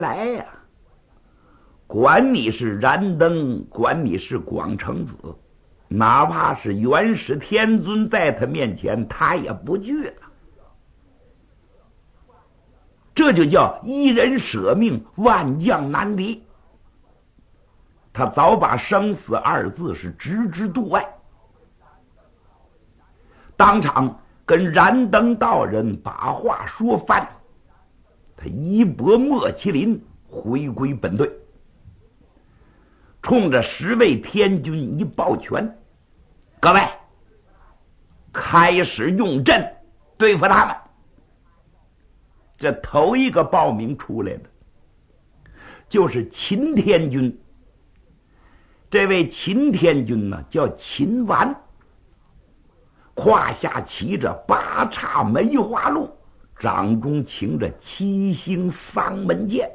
来呀！管你是燃灯，管你是广成子，哪怕是元始天尊在他面前，他也不惧了。这就叫一人舍命，万将难敌。他早把生死二字是置之度外，当场跟燃灯道人把话说翻，他一拨莫麒麟，回归本队，冲着10位天军一抱拳：各位，开始用阵对付他们。这头一个报名出来的就是秦天军。这位秦天军呢，叫秦完，胯下骑着8叉梅花鹿，掌中擎着7星丧门剑。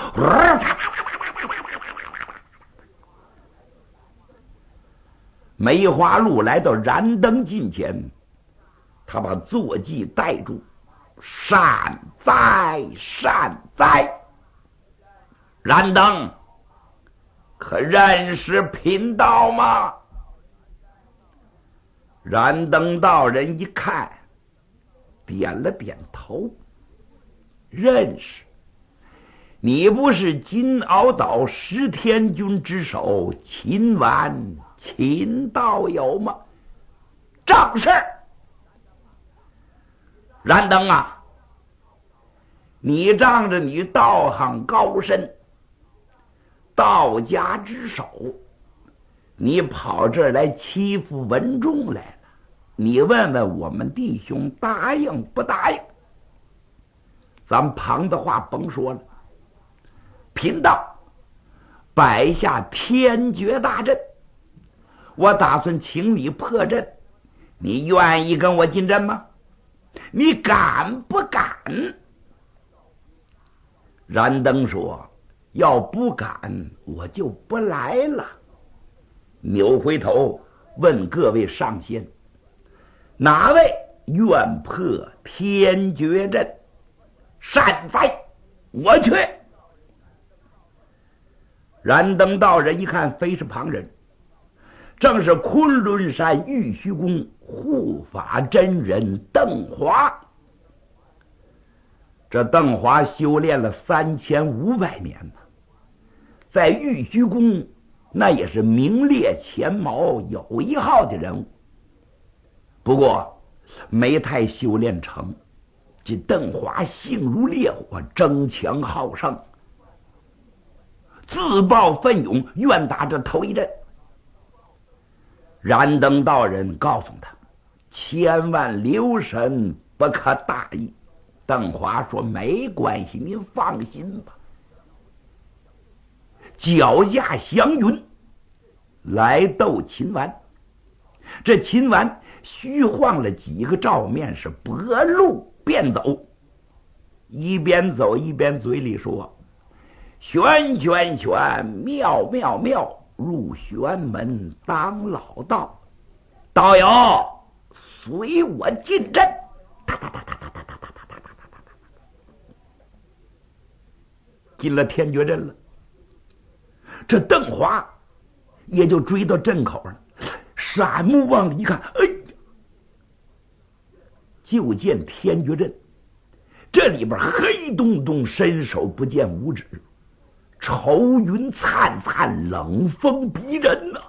梅花鹿来到燃灯近前，他把坐骑带住，善哉善哉！燃灯可认识贫道吗？燃灯道人一看，点了点头，认识。你不是金鳌岛10天军之首秦完秦道友吗？正是。燃灯啊，你仗着你道行高深，道家之首，你跑这儿来欺负文仲来了，你问问我们弟兄答应不答应？咱旁的话甭说了，贫道摆下天绝大阵，我打算请你破阵，你愿意跟我进阵吗？你敢不敢？燃灯说：要不敢我就不来了。扭回头问各位上仙，哪位愿破天绝阵？善哉，我去。燃灯道人一看，非是旁人，正是昆仑山玉虚宫护法真人邓华。这邓华修炼了3500年呢，在玉虚宫那也是名列前茅有一号的人物。不过没太修炼成，这邓华性如烈火，争强好胜，自报奋勇，愿打这头一阵。燃灯道人告诉他，千万留神，不可大意。邓华说：没关系，您放心吧。脚下祥云来斗秦完，这秦完虚晃了几个照面，是拨路便走，一边走一边嘴里说：玄玄玄，妙妙妙，入玄门当老道。道友，随我进阵。进了天绝阵了，这邓华也就追到阵口了，闪目往里一看，哎呀，就见天绝阵这里边黑洞洞，伸手不见五指，愁云灿灿，冷风逼人呐，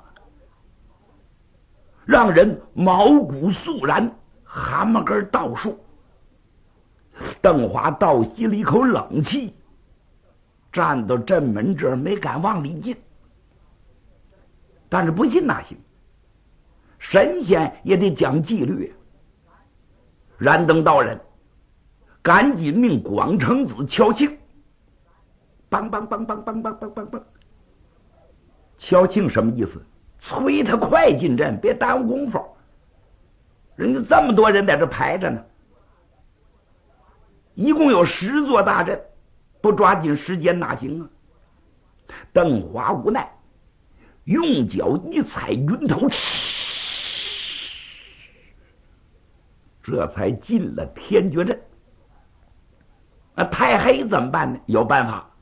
让人毛骨肃然，汗毛根倒竖。邓华倒吸了一口冷气，站到阵门这儿没敢往里进。但是不信哪行，神仙也得讲纪律。燃灯道人赶紧命广成子敲磬，梆梆梆梆梆梆梆梆梆。敲磬什么意思？催他快进阵，别耽误功夫。人家这么多人在这排着呢，一共有10座大阵，不抓紧时间哪行啊？邓华无奈，用脚一踩云头，这才进了天绝阵。太黑怎么办呢？有办法，